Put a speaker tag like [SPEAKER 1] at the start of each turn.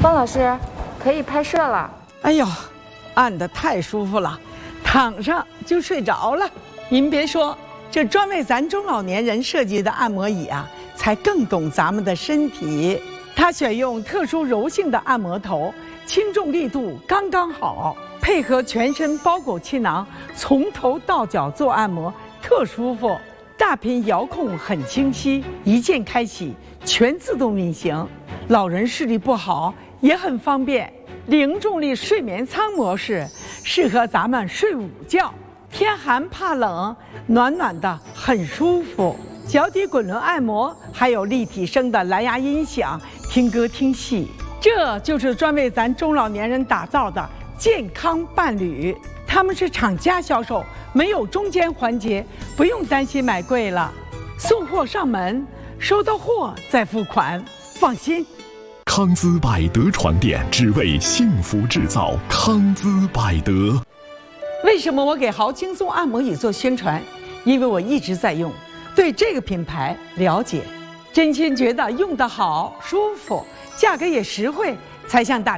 [SPEAKER 1] 方老师，可以拍摄了。
[SPEAKER 2] 哎呦，按得太舒服了，躺上就睡着了。您别说，这专为咱中老年人设计的按摩椅啊，才更懂咱们的身体。它选用特殊柔性的按摩头，轻重力度刚刚好，配合全身包裹气囊，从头到脚做按摩，特舒服。大屏遥控很清晰，一键开启，全自动运行。老人视力不好也很方便。零重力睡眠舱模式适合咱们睡午觉，天寒怕冷，暖暖的很舒服。脚底滚轮按摩，还有立体声的蓝牙音响，听歌听戏。这就是专为咱中老年人打造的健康伴侣。他们是厂家销售，没有中间环节，不用担心买贵了。送货上门，收到货再付款，放心。
[SPEAKER 3] 康姿百德床垫，只为幸福制造。康姿百德。
[SPEAKER 2] 为什么我给豪轻松按摩椅做宣传？因为我一直在用，对这个品牌了解，真心觉得用得好、舒服，价格也实惠，才向大